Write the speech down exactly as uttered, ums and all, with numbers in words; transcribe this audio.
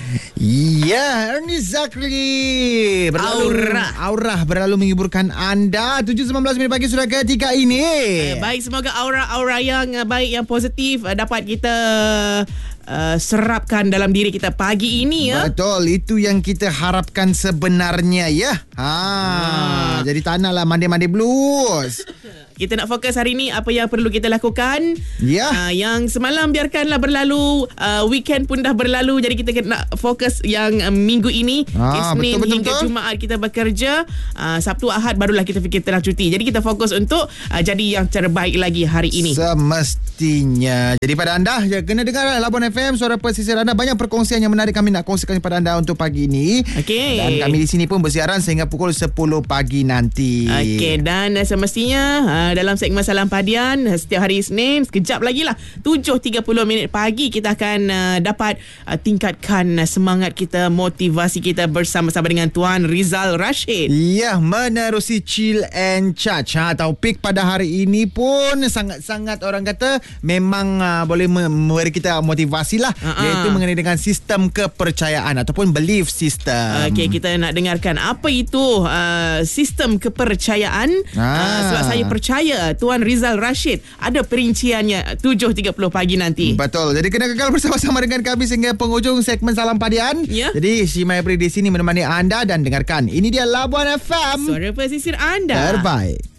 Ya, Ernie Zakri berlalu, Aura. Aura berlalu menghiburkan anda. Tujuh sembilan belas minit pagi sudah ketika ini. Eh, baik, semoga aura-aura yang uh, baik, yang positif uh, dapat kita uh, serapkan dalam diri kita pagi ini ya. Betul, itu yang kita harapkan sebenarnya ya. Ha, Ah. jadi tak naklah mandi-mandi blues. Kita nak fokus hari ni apa yang perlu kita lakukan. Ya. Uh, yang semalam biarkanlah berlalu, uh, weekend pun dah berlalu, jadi kita kena nak fokus yang uh, minggu ini. Ah, Isnin betul, betul, hingga betul. Jumaat kita bekerja, uh, Sabtu Ahad barulah kita fikir tengah cuti. Jadi kita fokus untuk uh, jadi yang terbaik lagi hari ini. Semestinya. Jadi pada anda ya, kena dengar Labuan F M, suara pesisir anda. Banyak perkongsian yang menarik kami nak kongsikan kepada anda untuk pagi ini. Okey. Dan kami di sini pun bersiaran sehingga pukul sepuluh pagi nanti. Okey, dan uh, semestinya uh, dalam segmen Salam Padian uh, setiap hari Isnin, sekejap lagi lah tujuh tiga puluh minit pagi kita akan uh, dapat uh, tingkatkan uh, semangat kita, motivasi kita bersama-sama dengan Tuan Rizal Rashid. Ya, menerusi Chill and Charge. Ha, topik pada hari ini pun sangat-sangat orang kata memang uh, boleh memberi kita motivasi lah. Uh-uh. Iaitu mengenai dengan sistem kepercayaan ataupun belief system. Okey, kita nak dengarkan apa itu uh, sistem kepercayaan. Ah. Uh, sebab saya percaya Tuan Rizal Rashid ada perinciannya tujuh tiga puluh pagi nanti. Betul. Jadi kena kekal bersama-sama dengan kami sehingga penghujung segmen Salam Padian. Ya. Jadi Shimai Pri di sini menemani anda dan dengarkan. Ini dia Labuan F M. Suara pesisir anda. Terbaik.